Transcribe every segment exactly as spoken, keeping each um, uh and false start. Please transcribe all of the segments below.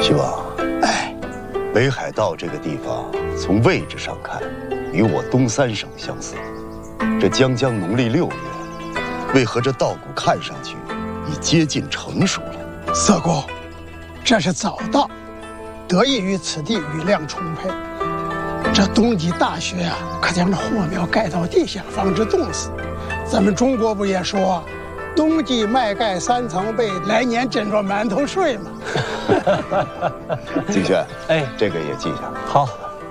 希望，哎，北海道这个地方从位置上看，与我东三省相似。这将将农历六月，为何这稻谷看上去已接近成熟了？ 四姑，这是早稻，得益于此地雨量充沛。这冬季大雪啊，可将这禾苗盖到地下，防止冻死。咱们中国不也说，冬季麦盖三层被，来年枕着馒头睡吗？ 景轩， 哎， 这个也记下。 好。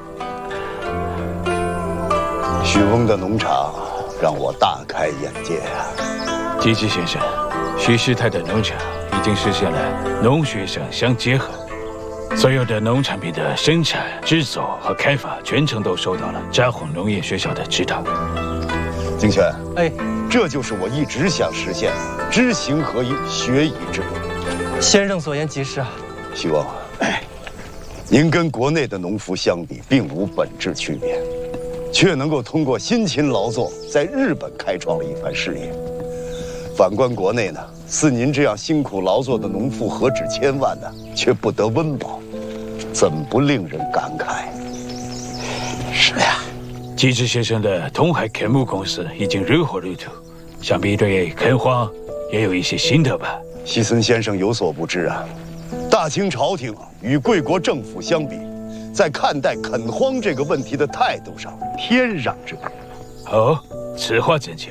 许翁的农场让我大开眼界啊！ 吉吉先生，许师太的农场已经实现了农学省相结合，所有的农产品的生产、制作和开发全程都受到了札幌农业学校的指导。 景轩， 哎， 这就是我一直想实现的知行合一、学以致用。 先生所言极是啊。 希望，哎，您跟国内的农夫相比，并无本质区别，却能够通过辛勤劳作，在日本开创了一番事业。反观国内呢，似您这样辛苦劳作的农妇何止千万呢，却不得温饱，怎不令人感慨？ 是呀。 吉之先生的东海垦牧公司已经如火如荼，想必对垦荒也有一些心得吧？ 西森先生有所不知啊，大清朝廷与贵国政府相比，在看待垦荒这个问题的态度上天壤之别。 哦，此话怎讲？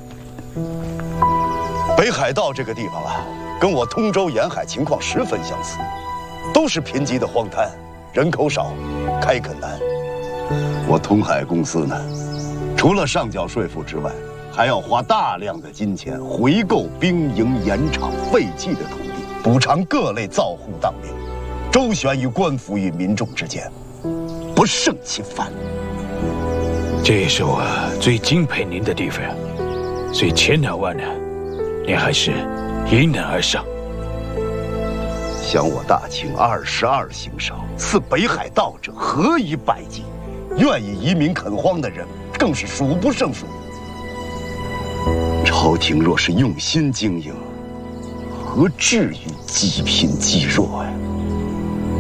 北海道这个地方啊，跟我通州沿海情况十分相似，都是贫瘠的荒滩，人口少，开垦难。我通海公司呢，除了上缴税赋之外，还要花大量的金钱回购兵营、盐场废弃的土地，补偿各类造户当兵，周旋于官府与民众之间，不胜其烦。 这也是我最敬佩您的地方，虽千难万难，您还是迎难而上。 想我大清二十二行省，赐北海道者何以百计？愿意移民垦荒的人更是数不胜数。朝廷若是用心经营，何至于积贫积弱呀？